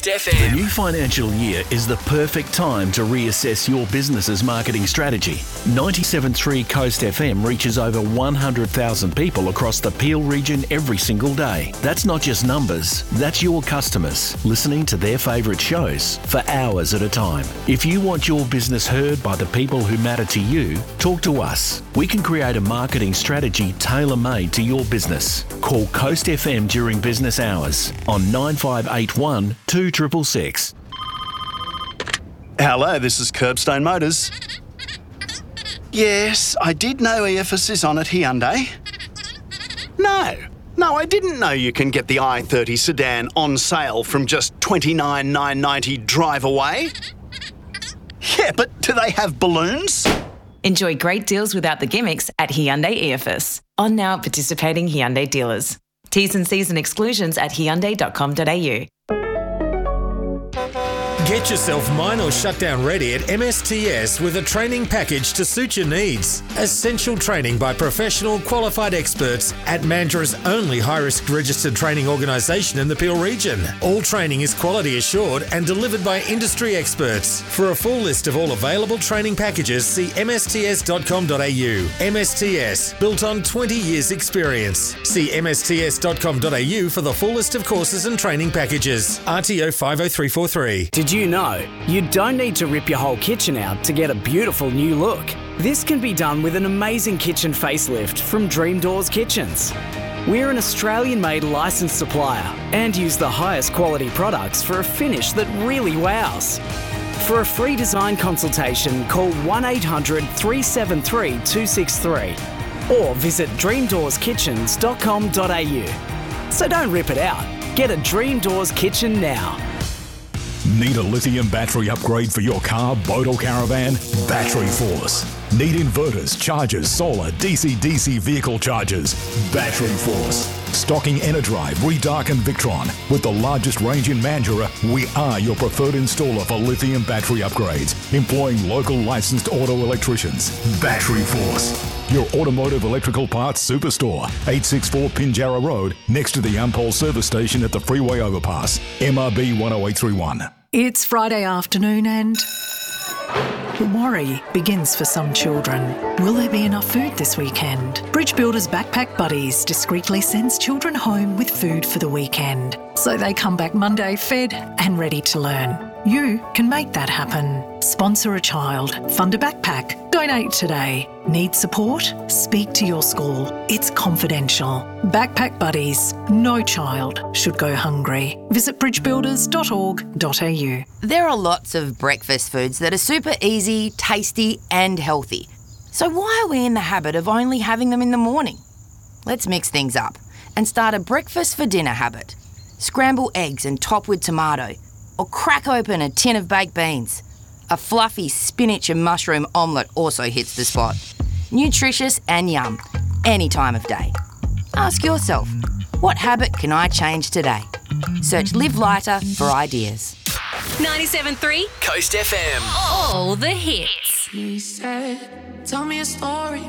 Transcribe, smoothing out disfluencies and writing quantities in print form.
Coast The FM. new financial year is the perfect time to reassess your business's marketing strategy. 97.3 Coast FM reaches over 100,000 people across the Peel region every single day. That's not just numbers, that's your customers listening to their favourite shows for hours at a time. If you want your business heard by the people who matter to you, talk to us. We can create a marketing strategy tailor-made to your business. Call Coast FM during business hours on 9581 2666. Hello, this is Curbstone Motors. Yes, I did know EFS is on at Hyundai. No, I didn't know you can get the i30 sedan on sale from just $29,990 drive away. Yeah, but do they have balloons? Enjoy great deals without the gimmicks at Hyundai EFS. On now participating Hyundai dealers. T's and C's and exclusions at hyundai.com.au. Get yourself mine or shutdown ready at MSTS with a training package to suit your needs. Essential training by professional qualified experts at Mandra's only high-risk registered training organisation in the Peel region. All training is quality assured and delivered by industry experts. For a full list of all available training packages, see msts.com.au. MSTS, built on 20 years experience. See msts.com.au for the full list of courses and training packages. RTO 50343. Did you know you don't need to rip your whole kitchen out to get a beautiful new look? This can be done with an amazing kitchen facelift from Dream Doors Kitchens. We're an Australian-made licensed supplier and use the highest quality products for a finish that really wows. For a free design consultation, call 1800 373 263 or visit dreamdoorskitchens.com.au. So don't rip it out. Get a Dream Doors kitchen now. Need a lithium battery upgrade for your car, boat or caravan? Battery Force. Need inverters, chargers, solar, DC-DC vehicle chargers? Battery Force. Stocking Enerdrive, Redark and Victron. With the largest range in Mandurah, we are your preferred installer for lithium battery upgrades, employing local licensed auto electricians. Battery Force. Your automotive electrical parts superstore. 864 Pinjarra Road, next to the Ampol service station at the freeway overpass. MRB 10831. It's Friday afternoon and the worry begins for some children. Will there be enough food this weekend? Bridge Builders Backpack Buddies discreetly sends children home with food for the weekend, so they come back Monday fed and ready to learn. You can make that happen. Sponsor a child. Fund a backpack. Donate today. Need support? Speak to your school. It's confidential. Backpack Buddies. No child should go hungry. Visit bridgebuilders.org.au. There are lots of breakfast foods that are super easy, tasty and healthy. So why are we in the habit of only having them in the morning? Let's mix things up and start a breakfast for dinner habit. Scramble eggs and top with tomato, or crack open a tin of baked beans. A fluffy spinach and mushroom omelette also hits the spot. Nutritious and yum, any time of day. Ask yourself, what habit can I change today? Search Live Lighter for ideas. 97.3 Coast FM. All the hits. He said, tell me a story.